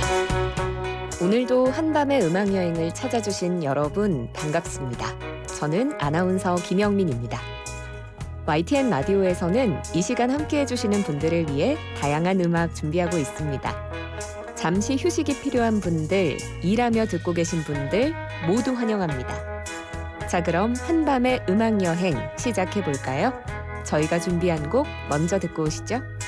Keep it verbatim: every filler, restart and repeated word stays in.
오늘도 한밤의 음악여행을 찾아주신 여러분 반갑습니다. 저는 아나운서 김영민입니다. 와이티엔 라디오에서는 이 시간 함께해 주시는 분들을 위해 다양한 음악 준비하고 있습니다. 잠시 휴식이 필요한 분들, 일하며 듣고 계신 분들 모두 환영합니다. 자, 그럼 한밤의 음악여행 시작해 볼까요? 저희가 준비한 곡 먼저 듣고 오시죠.